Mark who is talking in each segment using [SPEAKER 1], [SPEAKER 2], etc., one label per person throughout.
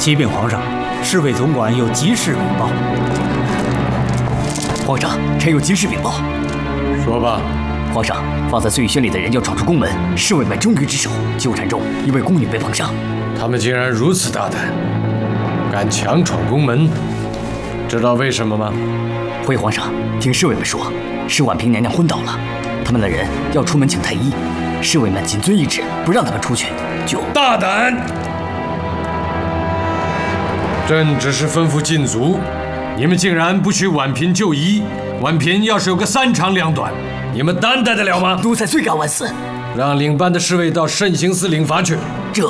[SPEAKER 1] 启禀皇上，侍卫总管有急事禀报。
[SPEAKER 2] 皇上，臣有急事禀报。
[SPEAKER 3] 说吧。
[SPEAKER 2] 皇上，放在碎玉轩里的人要闯出宫门，侍卫们终于止手。纠缠中，一位宫女被绑伤。
[SPEAKER 3] 他们竟然如此大胆，敢强闯宫门，知道为什么吗？
[SPEAKER 2] 回皇上，听侍卫们说，是婉嫔娘娘昏倒了，他们的人要出门请太医，侍卫们谨遵懿旨，不让他们出去，就
[SPEAKER 3] 大胆！朕只是吩咐禁足，你们竟然不许婉嫔就医。婉嫔要是有个3长2短，你们担待得了吗？
[SPEAKER 2] 奴才罪该万死。
[SPEAKER 3] 让领班的侍卫到慎刑司领罚去。
[SPEAKER 2] 这。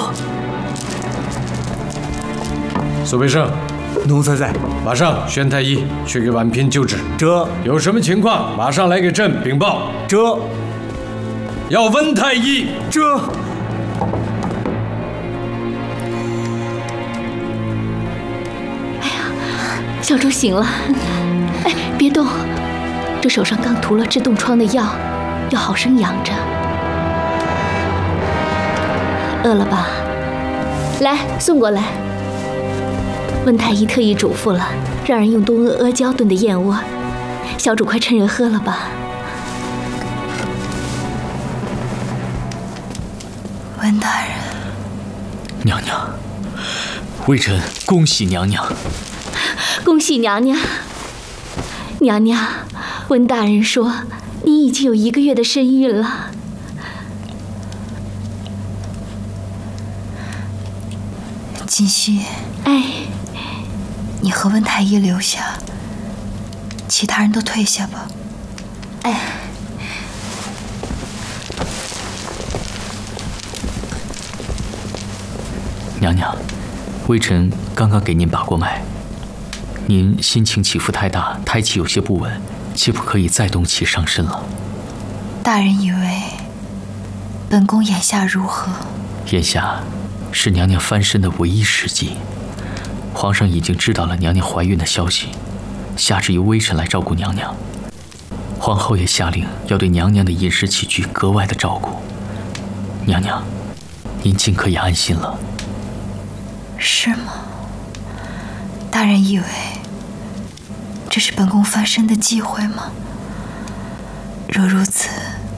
[SPEAKER 3] 苏培盛，
[SPEAKER 1] 奴才在。
[SPEAKER 3] 马上宣太医去给婉嫔救治。
[SPEAKER 1] 这。
[SPEAKER 3] 有什么情况，马上来给朕禀报。
[SPEAKER 1] 这。
[SPEAKER 3] 要温太医。
[SPEAKER 1] 这。
[SPEAKER 4] 小周醒了，哎，别动，这手上刚涂了治冻疮的药，要好生养着。饿了吧？来，送过来。温太医特意嘱咐了，让人用东阿阿胶炖的燕窝，小主快趁热喝了吧。
[SPEAKER 5] 温大人，
[SPEAKER 2] 娘娘，微臣恭喜娘娘。
[SPEAKER 4] 恭喜娘娘！娘娘，温大人说你已经有1个月的身孕了。
[SPEAKER 5] 锦溪，
[SPEAKER 4] 哎，
[SPEAKER 5] 你和温太医留下，其他人都退下吧。
[SPEAKER 4] 哎。
[SPEAKER 2] 娘娘，微臣刚刚给您把过脉。您心情起伏太大，胎气有些不稳，切不可以再动气伤身了。
[SPEAKER 5] 大人以为本宫眼下如何？
[SPEAKER 2] 眼下是娘娘翻身的唯一时机。皇上已经知道了娘娘怀孕的消息，下旨由微臣来照顾娘娘。皇后也下令要对娘娘的饮食起居格外的照顾。娘娘，您尽可以安心了。
[SPEAKER 5] 是吗？大人以为这是本宫翻身的机会吗？若如此，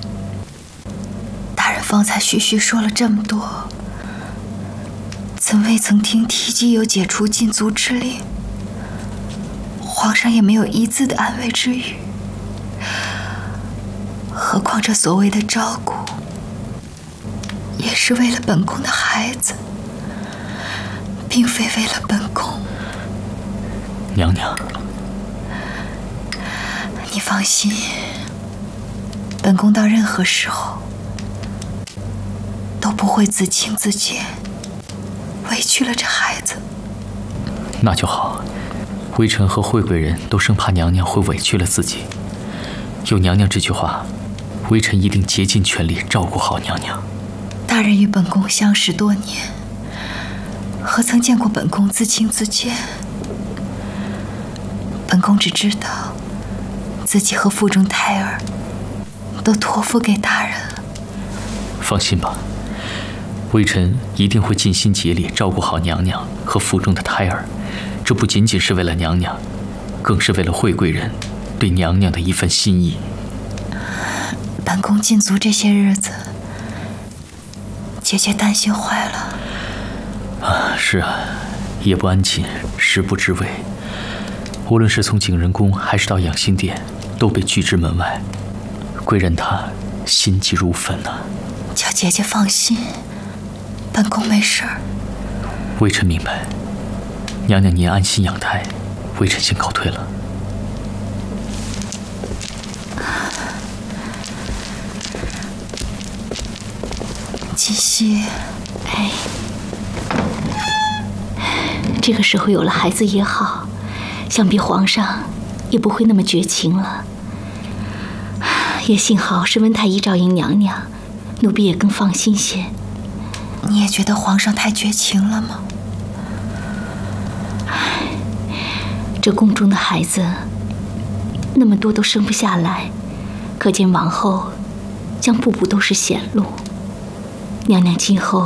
[SPEAKER 5] 大人方才徐徐说了这么多，怎未曾听提及有解除禁足之令？皇上也没有一字的安慰之语。何况这所谓的照顾，也是为了本宫的孩子，并非为了本宫。
[SPEAKER 2] 娘娘，
[SPEAKER 5] 你放心，本宫到任何时候都不会自轻自贱，委屈了这孩子。
[SPEAKER 2] 那就好。微臣和惠贵人都生怕娘娘会委屈了自己。有娘娘这句话，微臣一定竭尽全力照顾好娘娘。
[SPEAKER 5] 大人与本宫相识多年，何曾见过本宫自轻自贱？本宫只知道自己和腹中胎儿都托付给大人了。
[SPEAKER 2] 放心吧，微臣一定会尽心竭力照顾好娘娘和腹中的胎儿。这不仅仅是为了娘娘，更是为了惠贵人对娘娘的一份心意。
[SPEAKER 5] 本宫禁足这些日子，姐姐担心坏了。
[SPEAKER 2] 是啊，夜不安寝，食不知味。无论是从景仁宫还是到养心殿，都被拒之门外。贵人她心急如焚啊。
[SPEAKER 5] 叫姐姐放心，本宫没事儿。
[SPEAKER 2] 微臣明白。娘娘您安心养胎，微臣先告退了。
[SPEAKER 5] 锦溪，
[SPEAKER 4] 哎，这个时候有了孩子也好，想必皇上也不会那么绝情了。也幸好是温太医照应娘娘，奴婢也更放心些。
[SPEAKER 5] 你也觉得皇上太绝情了吗？
[SPEAKER 4] 这宫中的孩子那么多都生不下来，可见往后将步步都是险路。娘娘今后